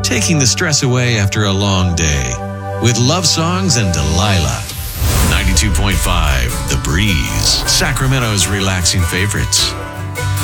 taking the stress away after a long day. With love songs and Delilah. 92.5 The Breeze, Sacramento's relaxing favorites.